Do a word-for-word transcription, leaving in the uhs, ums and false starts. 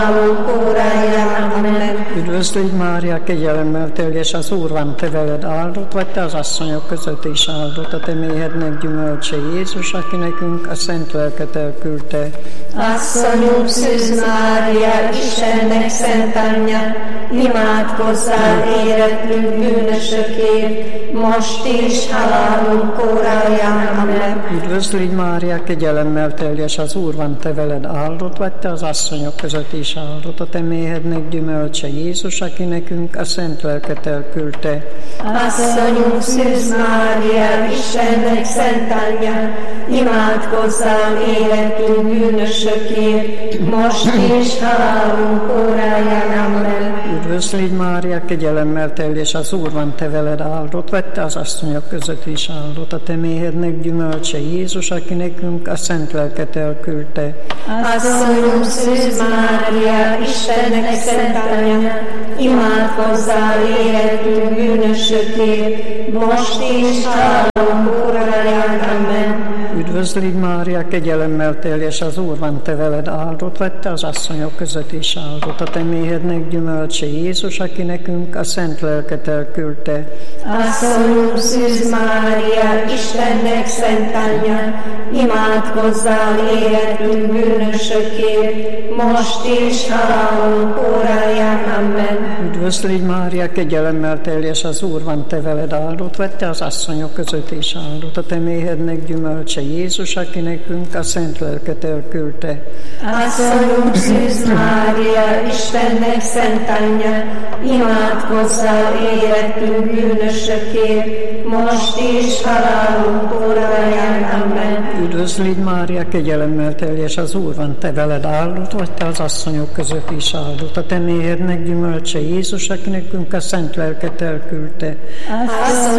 óráján. Amen. Üdvözlégy Mária, kegyelemmel teljes, az Úr van te veled, áldott vagy te az asszonyok között is, áldott a te méhednek gyümölcse Jézus, aki nekünk a szent lelket elküldte. Asszonyunk, Szűz Mária, Istennek szent anyja, imádkozzál érettünk bűnösökért, most is halálunk óráján. Amen. Üdvözlégy Mária, kegyelemmel teljes, az Úr van te veled, áldott vagy te az asszonyok között is, áldott a te méhednek gyümölcse Jézus, aki nekünk a szent lelket elküldte. Asszonyunk, Szűz Mária, Istennek szent anyja, imádkozzál érettünk bűnösökért, most is halálunk óráján. Amen. Üdvözlégy Mária, kegyelemmel teljes, az Úr van te veled, áldott vagy te az asszonyok között is, áldott a te méhednek gyümölcse Jézus, aki nekünk a szent lelket elküldte. Asszonyunk, Szűz Mária, Istennek szent anyja, imádkozzál érettünk bűnösökért, most is halálunk óráján. Amen. Üdvözlégy Mária, kegyelemmel teljes, az Úr van te veled, áldott vagy te az asszonyok között is, áldott a te méhednek gyümölcse Jézus, aki nekünk a szent lelket elküldte. Asszonyunk, Szűz Mária, Istennek szent anyja, imádkozzál érettünk bűnösökért, most is halálunk óráján. Amen. Üdvözlégy Mária, kegyelemmel teljes, az Úr van te veled, áldott vagy te az asszonyok között is, áldott a te méhednek gyümölcse Jézus, aki nekünk a szent lelket elküldte. Asszonyunk, Szűz Mária, Istennek szent anyja, imádkozzál érettünk bűnösökért, most is halálunk óráján. Amen. Üdvözlégy Mária, kegyelemmel teljes, az Úr van te veled, áldott vagy te az asszonyok között is, áldott a te méhednek gyümölcse Jézus, aki nekünk a szent lelket elküldte. Asszonyunk,